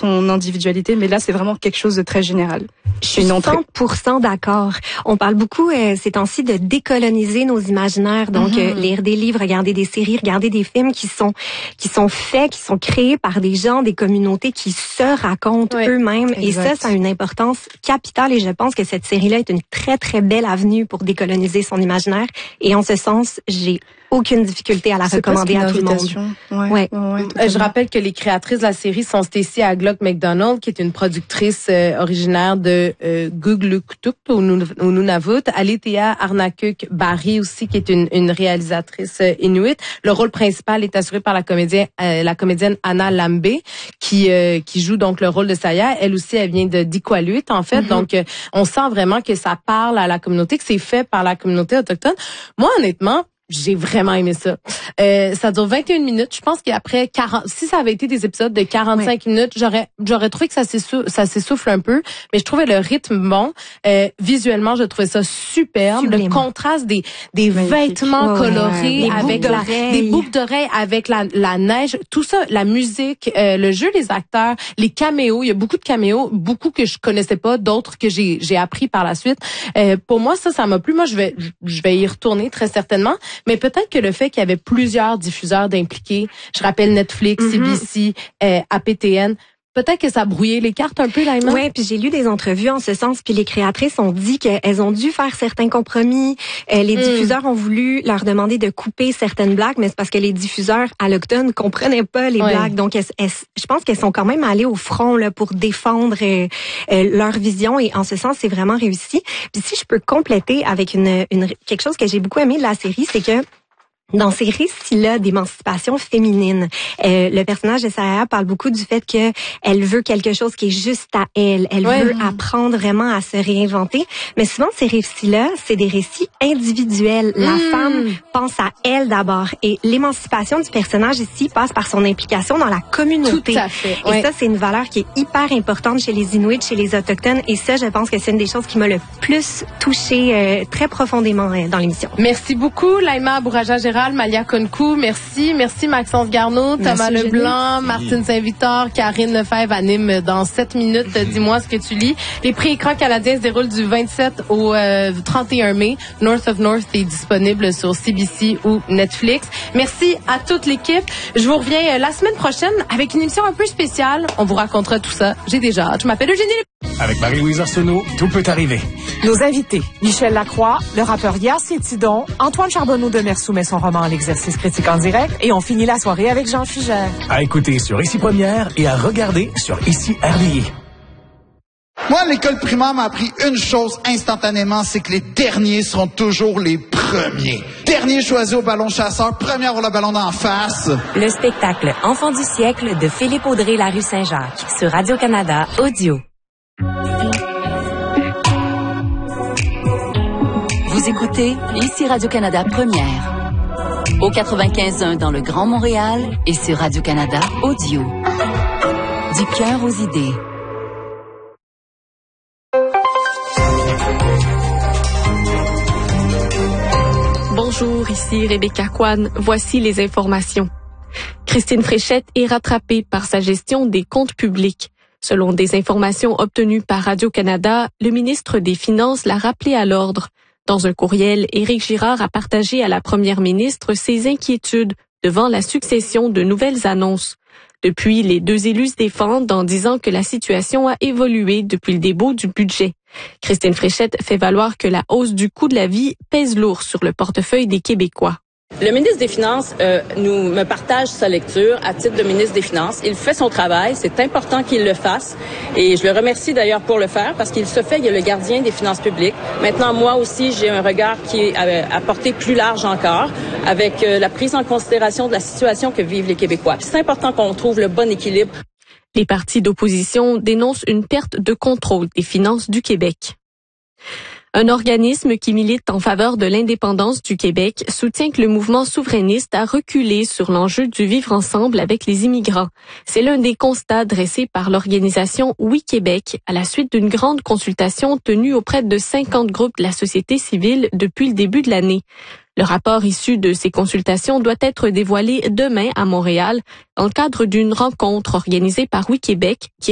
son individualité, mais là, c'est vraiment quelque chose de très général. Je suis 100% d'accord. On parle beaucoup ces temps-ci de décoloniser nos imaginaires, donc lire des livres, regarder des séries, regarder des films qui sont faits, qui sont créés par des gens, des communautés qui se racontent eux-mêmes. Exact. Et ça a une importance capitale et je pense que cette série-là est une très, très belle avenue pour décoloniser son imaginaire. Et en ce sens, j'ai aucune difficulté à la recommander à tout le monde. Ouais. Je rappelle que les créatrices de la série sont Stacey Aglock McDonald, qui est une productrice originaire de Gugluktuk au Nunavut, Alethea Arnakuk Barry aussi, qui est une réalisatrice inuit. Le rôle principal est assuré par la comédienne Anna Lambé, qui joue donc le rôle de Saya. Elle aussi, elle vient de d'Iqaluit, en fait. Donc, on sent vraiment que ça parle à la communauté, que c'est fait par la communauté autochtone. Moi, honnêtement, j'ai vraiment aimé ça. Ça dure 21 minutes. Je pense qu'après 40, si ça avait été des épisodes de 45 minutes, j'aurais trouvé que ça s'essouffle un peu, mais je trouvais le rythme bon. Visuellement, je trouvais ça superbe. Le contraste des vêtements colorés avec des boucles d'oreilles avec la neige, tout ça, la musique, le jeu des acteurs, les caméos, il y a beaucoup de caméos, beaucoup que je connaissais pas, d'autres que j'ai appris par la suite. Pour moi, ça m'a plu. Moi, je vais y retourner très certainement. Mais peut-être que le fait qu'il y avait plusieurs diffuseurs d'impliqués, je rappelle Netflix, CBC, APTN, peut-être que ça a brouillé les cartes un peu, Laima. Ouais, puis j'ai lu des entrevues en ce sens, puis les créatrices ont dit qu'elles ont dû faire certains compromis. Les diffuseurs ont voulu leur demander de couper certaines blagues, mais c'est parce que les diffuseurs allochtones comprenaient pas les blagues. Donc, je pense qu'elles sont quand même allées au front là pour défendre leur vision, et en ce sens, c'est vraiment réussi. Puis si je peux compléter avec quelque chose que j'ai beaucoup aimé de la série, c'est que dans ces récits-là d'émancipation féminine, le personnage de Saya parle beaucoup du fait que elle veut quelque chose qui est juste à elle. Elle veut apprendre vraiment à se réinventer. Mais souvent, ces récits-là, c'est des récits individuels. La femme pense à elle d'abord. Et l'émancipation du personnage ici passe par son implication dans la communauté. Tout à fait. Et ça, c'est une valeur qui est hyper importante chez les Inuits, chez les Autochtones. Et ça, je pense que c'est une des choses qui m'a le plus touchée très profondément dans l'émission. Merci beaucoup, Laima Bouraja-Gérald, Malia Konkou, merci Maxence Garneau, Thomas Leblanc, Martine Saint-Victor, Karine Lefebvre anime dans 7 minutes. Dis-moi ce que tu lis. Les prix écrans canadiens se déroulent du 27 au 31 mai. North of North est disponible sur CBC ou Netflix. Merci à toute l'équipe. Je vous reviens la semaine prochaine avec une émission un peu spéciale. On vous racontera tout ça. J'ai déjà hâte. Je m'appelle Eugénie. Avec Marie-Louise Arsenault, tout peut arriver. Nos invités, Michel Lacroix, le rappeur Yacine Tidon, Antoine Charbonneau de Mer soumet son roman L'exercice critique en direct et on finit la soirée avec Jean Fugère. À écouter sur Ici Première et à regarder sur Ici RDI. Moi, l'école primaire m'a appris une chose instantanément, c'est que les derniers seront toujours les premiers. Dernier choisi au ballon chasseur, premier à avoir le ballon d'en face. Le spectacle Enfant du siècle de Philippe Audrey La Rue Saint-Jacques sur Radio-Canada Audio. Vous écoutez Ici Radio-Canada Première. Au 95.1 dans le Grand Montréal et sur Radio-Canada Audio. Du cœur aux idées. Bonjour, ici Rebecca Kwan. Voici les informations. Christine Fréchette est rattrapée par sa gestion des comptes publics. Selon des informations obtenues par Radio-Canada, le ministre des Finances l'a rappelé à l'ordre. Dans un courriel, Éric Girard a partagé à la première ministre ses inquiétudes devant la succession de nouvelles annonces. Depuis, les deux élus se défendent en disant que la situation a évolué depuis le début du budget. Christine Fréchette fait valoir que la hausse du coût de la vie pèse lourd sur le portefeuille des Québécois. Le ministre des Finances me partage sa lecture à titre de ministre des Finances. Il fait son travail, c'est important qu'il le fasse et je le remercie d'ailleurs pour le faire parce qu'il se fait, il est le gardien des finances publiques. Maintenant, moi aussi, j'ai un regard qui est à portée plus large encore avec la prise en considération de la situation que vivent les Québécois. Puis c'est important qu'on trouve le bon équilibre. Les partis d'opposition dénoncent une perte de contrôle des finances du Québec. Un organisme qui milite en faveur de l'indépendance du Québec soutient que le mouvement souverainiste a reculé sur l'enjeu du vivre ensemble avec les immigrants. C'est l'un des constats dressés par l'organisation Oui Québec à la suite d'une grande consultation tenue auprès de 50 groupes de la société civile depuis le début de l'année. Le rapport issu de ces consultations doit être dévoilé demain à Montréal dans le cadre d'une rencontre organisée par Oui Québec qui